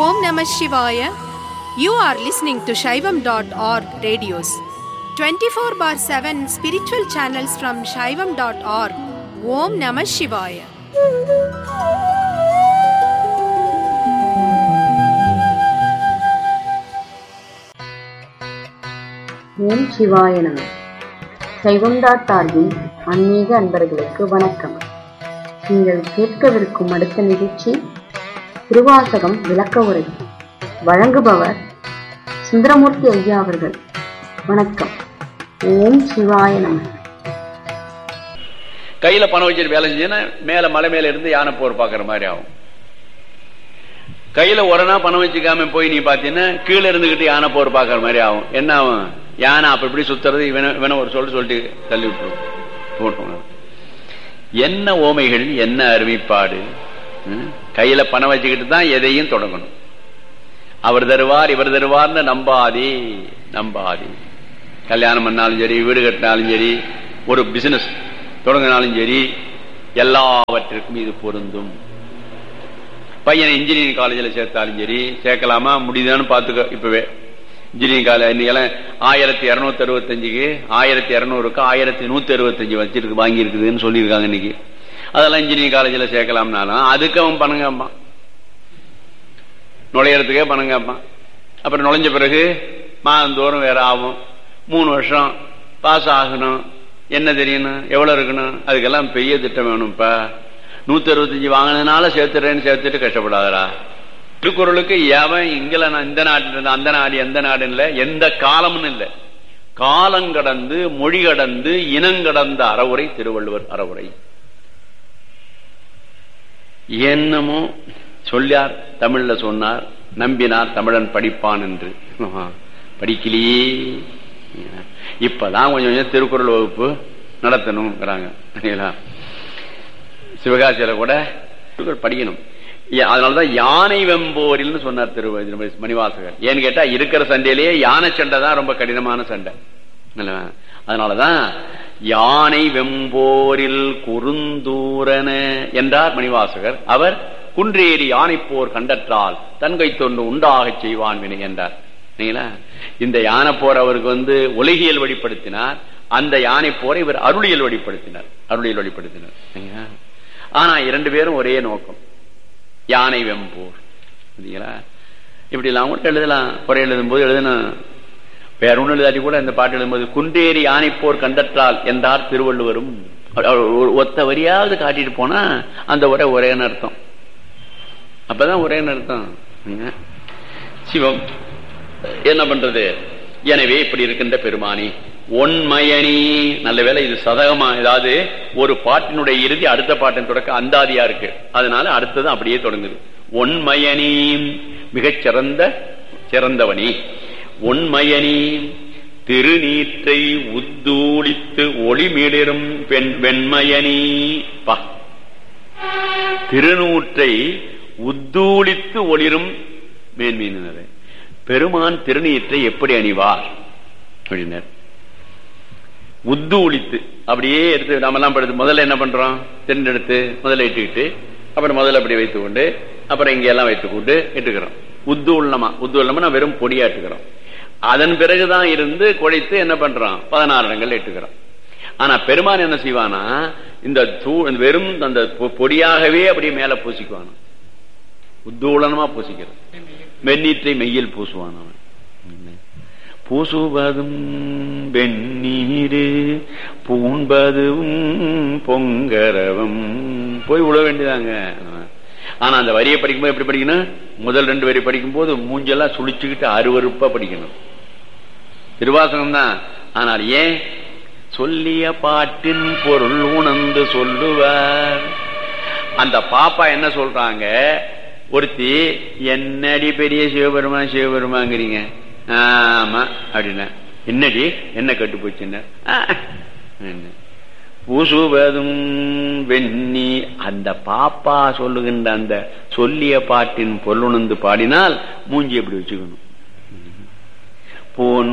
Om Namah Shivaya. You are listening to Shaivam.org radios. 24/7 spiritual channels from Shaivam.org. Om Namah Shivaya. ஓம் சிவாய நம. சைவம்.org ஆன்மீக அன்பர்களுக்கு வணக்கம். நீங்கள் கேட்கவிருக்கும் அடுத்த நிகழ்ச்சி திருவாசகம் விளக்க உரை. வழங்குபவர் சுந்தரமூர்த்தி ஐயா அவர்கள். வணக்கம். ஓம் சிவாய நம. கையில பணம் வச்சுட்டு வேலை செஞ்சீங்கன்னா மேல மலை மேல இருந்து யானை போர் பாக்குற மாதிரி ஆகும். கையில உடனே பணம் வச்சுக்காம போய் நீ பாத்தீங்கன்னா கீழே இருந்துகிட்டு யானை போர் பாக்குற மாதிரி ஆகும். என்ன ஆகும்? யானை அப்ப இப்படி சுத்துறது இவன ஒரு சொல்லிட்டு தள்ளி விட்டுரும் போட்டோம். என்ன ஓமைகள், என்ன அருமைப்பாடு! கையில பணம் வச்சுக்கிட்டு தான் எதையும் தொடங்கணும். அவர் தருவார் இவர் தருவார்னு நம்பாதே. கல்யாணம் பண்ணாலும் சரி, வீடு கட்டினாலும் சரி, ஒரு பிசினஸ் தொடங்கினாலும் சரி, எல்லாவற்றிற்கும் இது பொருந்தும். பையனை இன்ஜினியரிங் காலேஜில் சேர்த்தாலும் சரி, சேர்க்கலாமா முடியுதான்னு பாத்துக்க. இப்பவே இன்ஜினியரிங் காலேஜ் இன்னைக்கெல்லாம் 1265க்கு 1200க்கு 1165 வச்சிருக்கு, வாங்கி இருக்குதுன்னு சொல்லியிருக்காங்க இன்னைக்கு. அதெல்லாம் இன்ஜினியரிங் காலேஜில் சேர்க்கலாம்னாலும் அதுக்கு அவன் பணம் கேட்பான், நுழையறதுக்கே பணம் கேட்பான். அப்புறம் நுழைஞ்ச பிறகு மாதந்தோறும் வேற ஆகும். 3 வருஷம் பாஸ் ஆகணும். என்ன தெரியணும், எவ்வளவு இருக்கணும், அதுக்கெல்லாம் பெரிய திட்டம் வேணும்ப்பா. 165 வாங்கினதுனால சேர்த்துட்டு கஷ்டப்படாதரா. திருக்குறளுக்கு எவன் இங்கிலாந்து இந்த நாட்டில் இருந்து அந்த நாடு எந்த நாடு இல்லை, எந்த காலம்னு இல்லை, காலங்கடந்து மொழி கடந்து இனங்கடந்த அறவுரை திருவள்ளுவர் அறவுரை. என்னமோ சொல்லார், தமிழ்ல சொன்னார், நம்பினார் தமிழன் படிப்பான் என்று. படிக்கலையே. இப்பதான் கொஞ்சம் கொஞ்சம் திருக்குறள் வகுப்பு நடத்தணும்ங்கிறாங்க. சிவகாசியில கூட படிக்கணும். அதனாலதான் யானை வெம்போரில் சொன்னார் திரு மணிவாசகர். ஏன்னு கேட்டா இருக்கிற சண்டையிலேயே யானை சண்டை தான் ரொம்ப கடினமான சண்டை. அதனாலதான் யானை வெம்போரில் குறுந்தூரன என்றார் மணிவாசகர். அவர் குன்றேறி யானை போர் கண்டற்றால் தன்கை தொண்டு உண்டாக செய்வான் வினை என்றார். இந்த யானை போர் அவருக்கு உலகியல் வெளிப்படுத்தினார். அந்த யானை போரை இவர் அருளியல் வெளிப்படுத்தினார். ஆனா 2 பேரும் ஒரே நோக்கம், யானை வெம்போர். இப்படி எல்லாம் கூட எழுதலாம். குறை எழுதும் போது எழுதணும், வேற ஒண்ணு எழுதாட்டி கூட இந்த பாட்டு எழுதும்போது குன்றேறி யானை போர் கண்டற்றால் என்றார் திருவள்ளுவரும். ஒத்த வரியாவது காட்டிட்டு போனா அந்த உரை ஒரேன்னு அர்த்தம். அப்பதான் ஒரேன்னு அர்த்தம். சிவம் என்ன பண்றது? எனவே இப்படி இருக்கின்ற பெருமானி ஒன்மயனி. நல்ல வேளை இது சதகமா, ஏதாவது ஒரு பாட்டினுடைய இறுதி அடுத்த பாட்டின் தொடக்க அந்தாதியா இருக்கு. அதனால அடுத்தது அப்படியே தொடங்குது. ஒன்மயனி, மிகச் சிறந்தவனி. ஒன்மயனி திருநீற்றை உத்தூளித்து ஒளிமிளிரும் வெண்மயனி. திருநூற்றை உத்தூளித்து ஒளிரும் மேன்மீனது. பெருமான் திருநீற்றை எப்படி அணிவார் அப்படின்னார். உத்தூளித்து அப்படியே எடுத்து நாம எல்லாம் படுத்து முதல்ல என்ன பண்றோம், தென்னெடுத்து முதல்ல இட்டுக்கிட்டு அப்புறம் முதல்ல அப்படி வைத்துக் கொண்டு அப்புறம் இங்க எல்லாம் வைத்துக் கொண்டு இட்டுக்கிறோம். உத்தூள்ளமா வெறும் பொடியா இட்டுக்கிறோம். அதன் பிறகுதான் இருந்து குழைத்து என்ன பண்றோம், 16 இடங்கள் இட்டுக்கிறோம். ஆனா பெருமான் என்ன செய்வானா, இந்த வெறும் அந்த பொடியாகவே அப்படியே மேல பூசிக்குவான். உத்தூளனமா பூசிக்கிறது. வெந்நீற்றை மெய்யில் பூசுவான். அவன் பூசுவதும் வெந்நீரு பூண்பதும் பொங்கரவம் போய் விழ வேண்டியதாங்க. ஆனா அந்த வரியை படிக்கும்போது எப்படி படிக்கணும், முதல் 2 வரி படிக்கும் போது மூஞ்செல்லாம் சுழிச்சுக்கிட்டு அருவருப்பா படிக்கணும். திருவாசகம் தான். ஆனால் ஏன் சொல்லிய பாட்டின் பொருள் உணர்ந்து சொல்லுவார். அந்த பாப்பா என்ன சொல்றாங்க, ஒருத்தி என்னடி பெரிய சிவபெருமாங்கிறீங்க. ஆமா அப்படின்னா என்னடி என்ன கட்டு போச்சுன்னா பூசுவதும் வெண்ணி. அந்த பாப்பா சொல்லுகின்ற அந்த சொல்லிய பாட்டின் பொருளுணர்ந்து பாடினால் மூஞ்சி எப்படி வச்சுக்கணும்.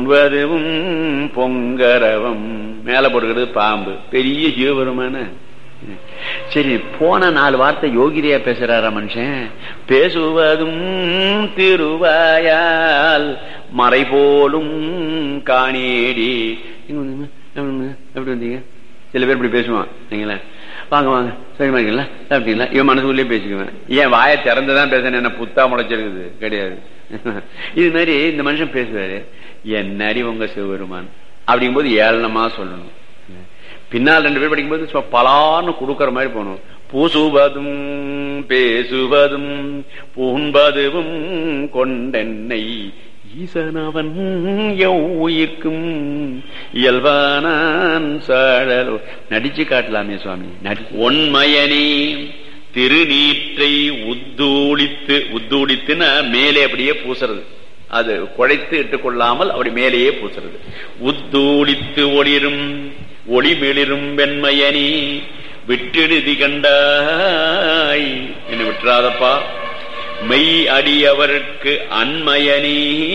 போன்வதும் பொங்கரவம் மேல போடுகிறது பாம்பு, பெரிய சிவபெருமான சரி, போன 4 வார்த்தை யோகிரியா பேசுறாரா மனுஷன்? பேசுவதும் திருவாயால் மறை போலும் காணேடி. எப்படி வந்தீங்க? சில பேர் இப்படி பேசுவான். நீங்களா வாங்க வாங்க சரிமா இருக்கீங்களா சாப்பிட்டீங்களா? இவன் மனசுக்குள்ளேயே பேசிக்குவேன். ஏன் வாயை திறந்துதான் பேசுறேன், என்ன புத்தா முளைச்சிருக்குது கிடையாது. இது மாதிரி இந்த மனுஷன் பேசுவாரு, என்னடி உங்க சிவபெருமான் அப்படிங்கும் போது ஏளனமா சொல்லணும். பின்னால் 2 பேர் படிக்கும்போது பலான்னு கொடுக்கற மாதிரி போகணும். பூசுவதும் பேசுவதும் பூண்பதுவும் கொண்டென்னை ஈசனவன் உயிர்க்கும் இயல்பானான் சாழலோ. நடிச்சு காட்டலாமே சுவாமி. ஒன்மயனே திருநீற்றை உத்தூளித்துன்னா மேலே அப்படியே பூசுறது, அது குழைத்து இட்டுக்கொள்ளாமல் அப்படி மேலேயே பூசுறது. உத்தூளித்து ஒளிரும் ஒளிமிளிரும் வெண்மையனி விட்டெழுதி கண்டாய், என்ன விட்டுறாதப்பா. மெய் அடியவருக்கு அன்மயனி,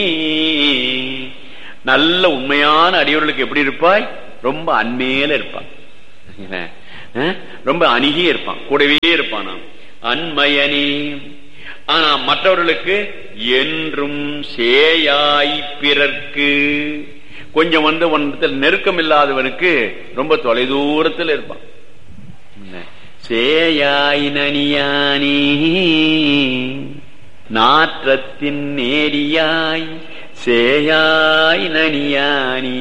நல்ல உண்மையான அடியவர்களுக்கு எப்படி இருப்பாய்? ரொம்ப அண்மையில இருப்பான், ரொம்ப அணுகியே இருப்பான், கூடவே இருப்பான். அன்மயனி. ஆனா மற்றவர்களுக்கு என்றும் சேயாய் பிறர்க்கு, கொஞ்சம் ஒன்றத்தில் நெருக்கம் இல்லாதவனுக்கு ரொம்ப தொலைதூரத்தில் இருப்பான். சேயாய் நனியானி நாற்றத்தின் நேரியாய் சேயாய் நனியானி.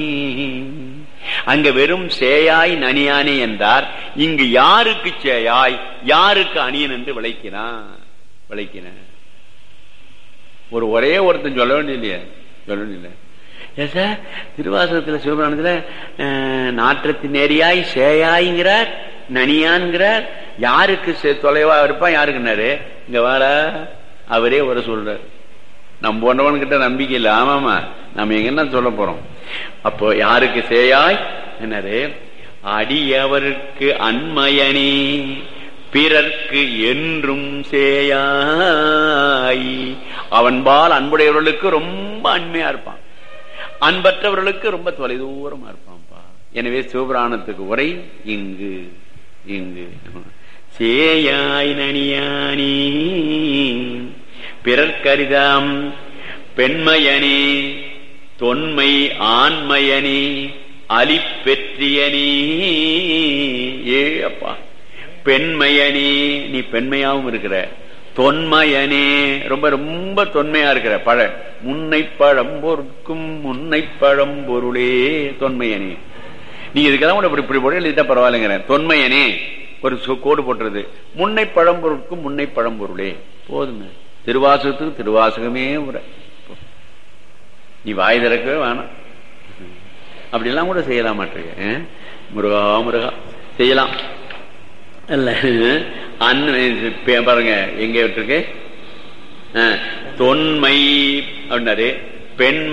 அங்க வெறும் சேயாய் நனியானே என்றார். இங்கு யாருக்கு சேயாய் யாருக்கு அணியன் என்று விளக்கினான். ஒரே ஒருத்தன் சொல்ல வேண்டிய திருவாசகத்துல சிவபுராணத்துல நாற்றத்தின் நேரியாய் சேயாய்ங்கிறார், நனியான்கிறார். யாருக்கு தொலைவா இருப்பான் யாருக்குன்னாரு? இங்க வார அவரே ஒரு சொல்றார். நம்ம போன்றவன் கிட்ட நம்பிக்கை இல்லை. ஆமாமா, நம்ம எங்கன்னா சொல்ல போறோம். அப்போ யாருக்கு சேயாய் என்னது? அடியவருக்கு அன்மயனே பிறர்க்கு என்றும் சேயாய். அவன்பால் அன்புடையவர்களுக்கு ரொம்ப அண்மையா இருப்பான், அன்பற்றவர்களுக்கு ரொம்ப தொலைதூரமா இருப்பான்பா. எனவே சிவபுராணத்துக்கு உரை இங்கு சேயாய் நனியானி பிறர்க்கரிதாம் பெண்மையனே தொன்மை ஆண்மையனே அலிப்பெற்றியனே. ஏ அப்பா, பெண்மையனே நீ பெண்மையாவும் இருக்கிற, தொன்மையனே ரொம்ப ரொம்ப தொன்மையா இருக்கிற. முன்னை பழம்பொருட்கும் முன்னை பழம்பொருளே தொன்மையனே. நீ இதுக்கெல்லாம் கூட இப்படி போட எழுதிட்டா பரவாயில்லைங்கிற. தொன்மையனே ஒரு கோடு போட்டுறது. முன்னை பழம்பொருட்கும் முன்னை பழம்பொருளே போதுங்க. திருவாசகத்துக்கு திருவாசகமே உரை. நீ வாய் திறக்கவே வேணாம். அப்படிலாம் கூட செய்யலாம். முருகா முருகா செய்யலாம் இல்ல. பாருங்க எங்க விட்டுருக்கு தொன்மை அப்படின்னாரு. பெண்மை